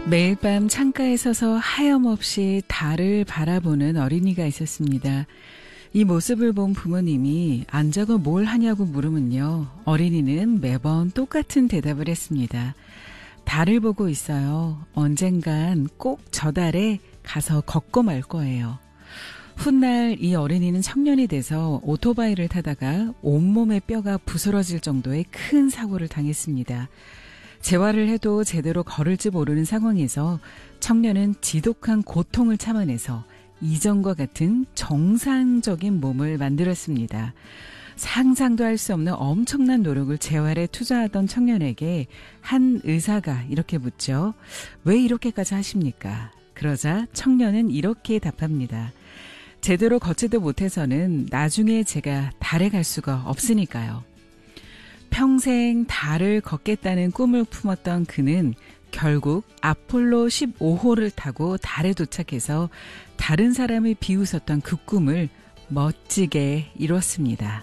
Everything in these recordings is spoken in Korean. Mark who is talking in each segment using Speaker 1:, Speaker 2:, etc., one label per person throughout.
Speaker 1: 매일 밤 창가에 서서 하염없이 달을 바라보는 어린이가 있었습니다. 이 모습을 본 부모님이 안 자고 뭘 하냐고 물으면요. 어린이는 매번 똑같은 대답을 했습니다. 달을 보고 있어요. 언젠간 꼭 저 달에 가서 걷고 말 거예요. 훗날 이 어린이는 청년이 돼서 오토바이를 타다가 온몸의 뼈가 부스러질 정도의 큰 사고를 당했습니다. 재활을 해도 제대로 걸을지 모르는 상황에서 청년은 지독한 고통을 참아내서 이전과 같은 정상적인 몸을 만들었습니다. 상상도 할 수 없는 엄청난 노력을 재활에 투자하던 청년에게 한 의사가 이렇게 묻죠. 왜 이렇게까지 하십니까? 그러자 청년은 이렇게 답합니다. 제대로 걷지도 못해서는 나중에 제가 달에 갈 수가 없으니까요. 평생 달을 걷겠다는 꿈을 품었던 그는 결국 아폴로 15호를 타고 달에 도착해서 다른 사람을 비웃었던 그 꿈을 멋지게 이뤘습니다.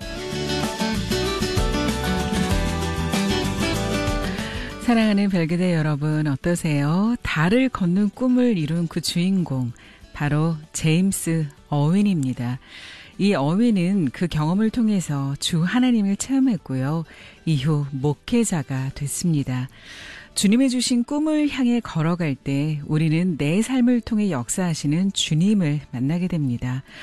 Speaker 1: 사랑하는 별그대 여러분 어떠세요? 달을 걷는 꿈을 이룬 그 주인공 바로 제임스 어윈입니다. 이 어윈은 그 경험을 통해서 주 하나님을 체험했고요. 이후 목회자가 됐습니다. 주님의 주신 꿈을 향해 걸어갈 때 우리는 내 삶을 통해 역사하시는 주님을 만나게 됩니다.